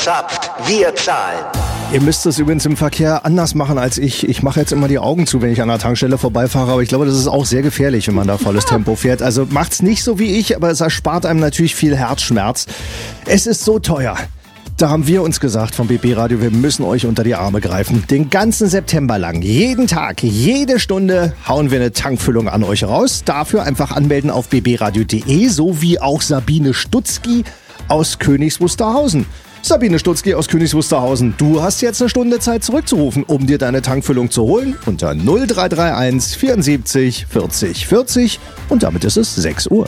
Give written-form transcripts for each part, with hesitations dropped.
Zapft, wir zahlen. Ihr müsst es übrigens im Verkehr anders machen als ich. Ich mache jetzt immer die Augen zu, wenn ich an der Tankstelle vorbeifahre. Aber ich glaube, das ist auch sehr gefährlich, wenn man da volles Tempo fährt. Also macht's nicht so wie ich, aber es erspart einem natürlich viel Herzschmerz. Es ist so teuer. Da haben wir uns gesagt vom BB Radio, wir müssen euch unter die Arme greifen. Den ganzen September lang, jeden Tag, jede Stunde hauen wir eine Tankfüllung an euch raus. Dafür einfach anmelden auf bbradio.de, so wie auch Sabine Stutzki aus Königs Wusterhausen. Sabine Stutzki aus Königs Wusterhausen, du hast jetzt eine Stunde Zeit zurückzurufen, um dir deine Tankfüllung zu holen unter 0331 74 40 40 und damit ist es 6 Uhr.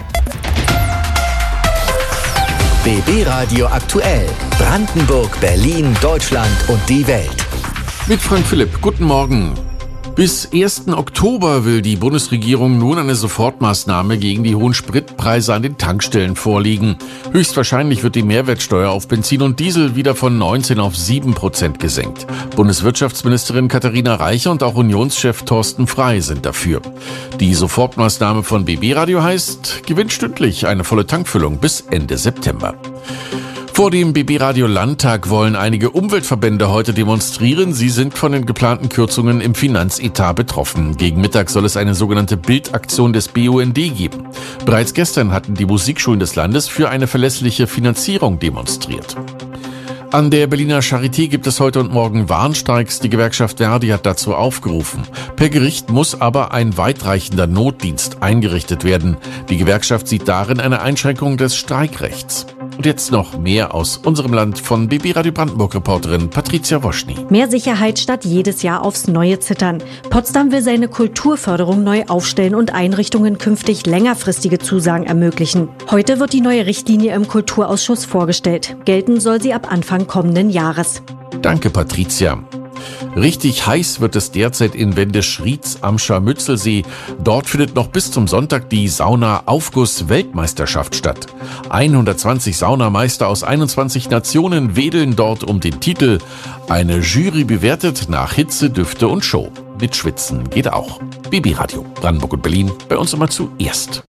BB Radio aktuell. Brandenburg, Berlin, Deutschland und die Welt. Mit Frank Philipp. Guten Morgen. Bis 1. Oktober will die Bundesregierung nun eine Sofortmaßnahme gegen die hohen Spritpreise an den Tankstellen vorlegen. Höchstwahrscheinlich wird die Mehrwertsteuer auf Benzin und Diesel wieder von 19 auf 7% gesenkt. Bundeswirtschaftsministerin Katharina Reiche und auch Unionschef Thorsten Frey sind dafür. Die Sofortmaßnahme von BB Radio heißt, gewinnt stündlich eine volle Tankfüllung bis Ende September. Vor dem BB Radio Landtag wollen einige Umweltverbände heute demonstrieren. Sie sind von den geplanten Kürzungen im Finanzetat betroffen. Gegen Mittag soll es eine sogenannte Bildaktion des BUND geben. Bereits gestern hatten die Musikschulen des Landes für eine verlässliche Finanzierung demonstriert. An der Berliner Charité gibt es heute und morgen Warnstreiks. Die Gewerkschaft Verdi hat dazu aufgerufen. Per Gericht muss aber ein weitreichender Notdienst eingerichtet werden. Die Gewerkschaft sieht darin eine Einschränkung des Streikrechts. Und jetzt noch mehr aus unserem Land von BB Radio Brandenburg-Reporterin Patricia Woschny. Mehr Sicherheit statt jedes Jahr aufs Neue zittern. Potsdam will seine Kulturförderung neu aufstellen und Einrichtungen künftig längerfristige Zusagen ermöglichen. Heute wird die neue Richtlinie im Kulturausschuss vorgestellt. Gelten soll sie ab Anfang kommenden Jahres. Danke, Patricia. Richtig heiß wird es derzeit in Wendeschrieds am Scharmützelsee. Dort findet noch bis zum Sonntag die Sauna-Aufguss-Weltmeisterschaft statt. 120 Saunameister aus 21 Nationen wedeln dort um den Titel. Eine Jury bewertet nach Hitze, Düfte und Show. Mit Schwitzen geht auch. BB Radio, Brandenburg und Berlin, bei uns immer zuerst.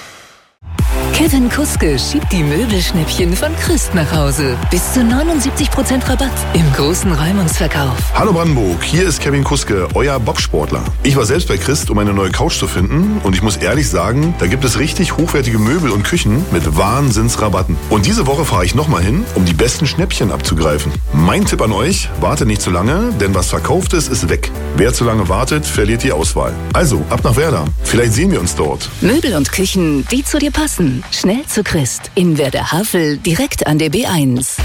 Kevin Kuske schiebt die Möbelschnäppchen von Christ nach Hause. Bis zu 79% Rabatt im großen Räumungsverkauf. Hallo Brandenburg, hier ist Kevin Kuske, euer Bobsportler. Ich war selbst bei Christ, um eine neue Couch zu finden und ich muss ehrlich sagen, da gibt es richtig hochwertige Möbel und Küchen mit Wahnsinnsrabatten. Und diese Woche fahre ich nochmal hin, um die besten Schnäppchen abzugreifen. Mein Tipp an euch, wartet nicht zu lange, denn was verkauft ist weg. Wer zu lange wartet, verliert die Auswahl. Also, ab nach Werder. Vielleicht sehen wir uns dort. Möbel und Küchen, die zu dir passen. Schnell zu Christ. In Werder-Havel, direkt an der B1.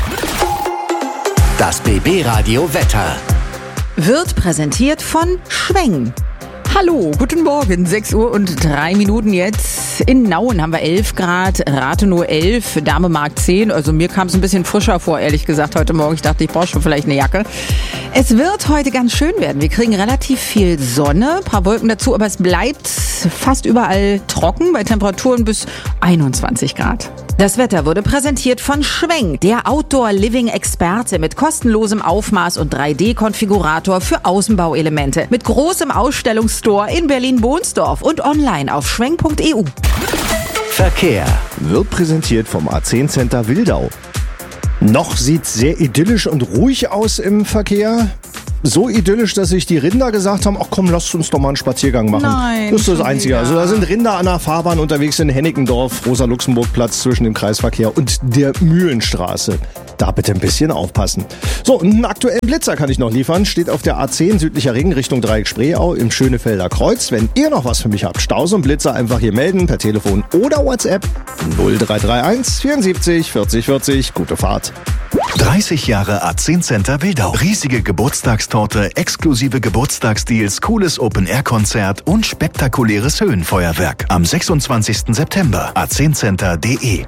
Das BB Radio Wetter. Wird präsentiert von Schweng. Hallo, guten Morgen, 6 Uhr und 3 Minuten jetzt. In Nauen haben wir 11 Grad, Rathenow 11, Damemark 10. Also mir kam es ein bisschen frischer vor, ehrlich gesagt, heute Morgen. Ich dachte, ich brauche schon vielleicht eine Jacke. Es wird heute ganz schön werden. Wir kriegen relativ viel Sonne, ein paar Wolken dazu, aber es bleibt fast überall trocken bei Temperaturen bis 21 Grad. Das Wetter wurde präsentiert von Schweng, der Outdoor-Living-Experte mit kostenlosem Aufmaß und 3D-Konfigurator für Außenbauelemente. Mit großem Ausstellungsstore in Berlin-Bohnsdorf und online auf schweng.eu. Verkehr Wird präsentiert vom A10 Center Wildau. Noch sieht's sehr idyllisch und ruhig aus im Verkehr. So idyllisch, dass sich die Rinder gesagt haben, ach komm, lasst uns doch mal einen Spaziergang machen. Nein, das ist das Einzige. wieder. Also da sind Rinder an der Fahrbahn unterwegs in Hennickendorf, Rosa-Luxemburg-Platz zwischen dem Kreisverkehr und der Mühlenstraße. Da bitte ein bisschen aufpassen. So, und einen aktuellen Blitzer kann ich noch liefern. Steht auf der A10 südlicher Ring Richtung Dreieck-Spreeau im Schönefelder Kreuz. Wenn ihr noch was für mich habt, Staus und Blitzer, einfach hier melden per Telefon oder WhatsApp 0331 74 40 40. Gute Fahrt. 30 Jahre A10 Center Wildau. Riesige Geburtstagstorte, exklusive Geburtstagsdeals, cooles Open-Air-Konzert und spektakuläres Höhenfeuerwerk. Am 26. September. a10center.de.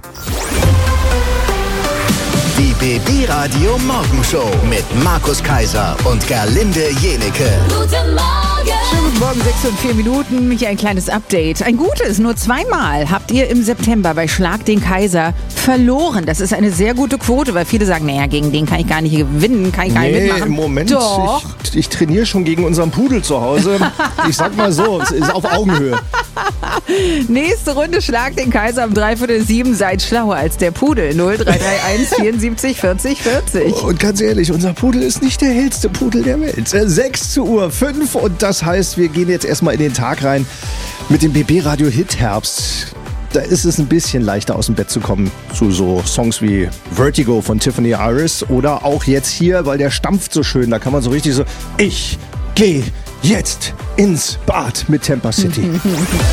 Die BB Radio Morgenshow mit Markus Kaiser und Gerlinde Jenecke. Guten Morgen! Schönen guten Morgen, 6 und 4 Minuten. Hier ein kleines Update. Ein gutes, nur zweimal habt ihr im September bei Schlag den Kaiser verloren. Das ist eine sehr gute Quote, weil viele sagen, naja, gegen den kann ich gar nicht gewinnen, kann ich gar nicht mitmachen. Im Moment, Doch. ich trainiere schon gegen unseren Pudel zu Hause. Ich sag mal so, es ist auf Augenhöhe. Nächste Runde Schlag den Kaiser um 6:45. Seid schlauer als der Pudel. 0331 74 40 40. Und ganz ehrlich, unser Pudel ist nicht der hellste Pudel der Welt. 6:05 Uhr und das heißt, wir gehen jetzt erstmal in den Tag rein mit dem BB Radio Hit Herbst. Da ist es ein bisschen leichter aus dem Bett zu kommen zu so Songs wie Vertigo von Tiffany Iris oder auch jetzt hier, weil der stampft so schön, da kann man so richtig so, ich geh jetzt ins Bad mit Temper City.